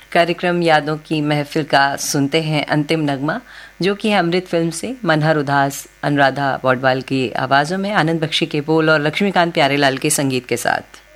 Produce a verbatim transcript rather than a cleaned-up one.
कार्यक्रम यादों की महफिल का सुनते हैं अंतिम नगमा, जो कि है अमृत फिल्म से मनहर उदास, अनुराधा पौडवाल की आवाज़ों में, आनंद बख्शी के बोल और लक्ष्मीकांत प्यारेलाल के संगीत के साथ।